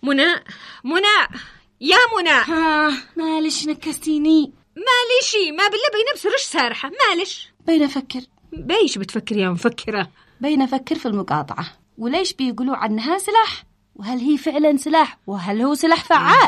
منى يا منى. معلش نكستيني. ماليشي ما بالله بين بسرش سارحة مالش. بين أفكر. بيش بتفكر يا مفكرة؟ بين أفكر في المقاطعة وليش بيقولوا عنها سلاح، وهل هي فعلا سلاح، وهل هو سلاح فعال؟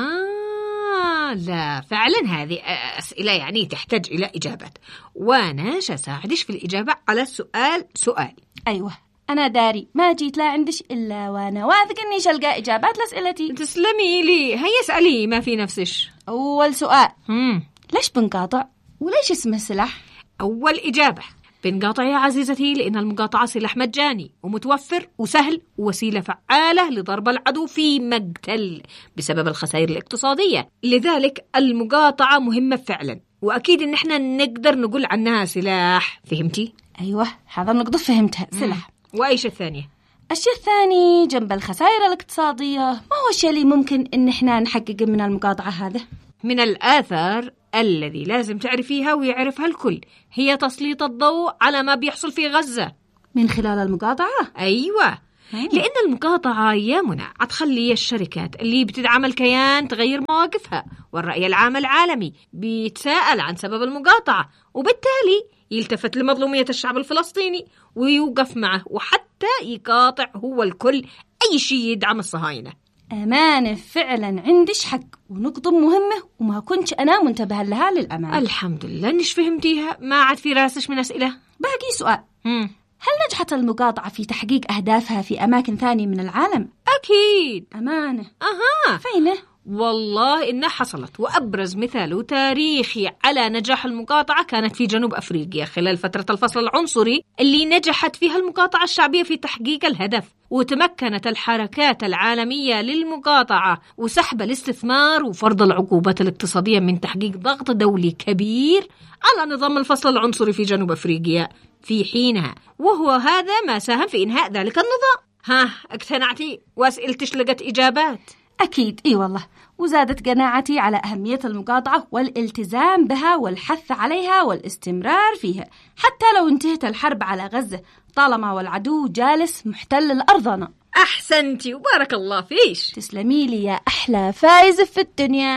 لا فعلا هذه أسئلة يعني تحتاج إلى إجابات، وأنا سأساعدش في الإجابة على السؤال سؤال. أيوة أنا داري ما جيت لا عندش إلا وأنا واثق إني شلقى إجابات لأسئلتي. تسلمي لي، هيا اسألي ما في نفسش. أول سؤال، ليش بنقاطع وليش اسمه سلاح؟ أول إجابة، بنقاطع يا عزيزتي لأن المقاطعة سلاح مجاني ومتوفر وسهل ووسيلة فعالة لضرب العدو في مقتل بسبب الخسائر الاقتصادية، لذلك المقاطعة مهمة فعلا، وأكيد إن احنا نقدر نقول عنها سلاح. فهمتي؟ أيوة هذا النقطة فهمتها، سلاح. وأيش الثانية؟ الشيء الثاني جنب الخسائر الاقتصادية، ما هو الشيء اللي ممكن إن احنا نحقق من المقاطعة هذا؟ من الآثار الذي لازم تعرفيها ويعرفها الكل هي تسليط الضوء على ما بيحصل في غزة من خلال المقاطعة؟ أيوة. لأن المقاطعة يا منى هتخلي الشركات اللي بتدعم الكيان تغير مواقفها، والرأي العام العالمي بيتساءل عن سبب المقاطعة، وبالتالي يلتفت لمظلومية الشعب الفلسطيني ويوقف معه، وحتى يقاطع هو الكل أي شيء يدعم الصهاينة. أمانة فعلا عندش حق، ونقطة مهمة وما كنت أنا منتبه لها للأمانة. الحمد لله إنش فهمتيها، ما عاد في راسش من أسئلة. باقي سؤال، هل نجحت المقاطعة في تحقيق أهدافها في أماكن ثانية من العالم؟ أكيد. أمانة. فينه؟ والله إنها حصلت، وأبرز مثال تاريخي على نجاح المقاطعة كانت في جنوب أفريقيا خلال فترة الفصل العنصري اللي نجحت فيها المقاطعة الشعبية في تحقيق الهدف، وتمكنت الحركات العالمية للمقاطعة وسحب الاستثمار وفرض العقوبات الاقتصادية من تحقيق ضغط دولي كبير على نظام الفصل العنصري في جنوب أفريقيا في حينها، وهو هذا ما ساهم في إنهاء ذلك النظام. اقتنعتي وأسئلتش لقت إجابات؟ أكيد إي والله، وزادت قناعتي على أهمية المقاطعة والالتزام بها والحث عليها والاستمرار فيها حتى لو انتهت الحرب على غزة، طالما والعدو جالس محتل الأرضنا. أحسنتي وبارك الله فيش. تسلمي لي يا أحلى فايز في الدنيا.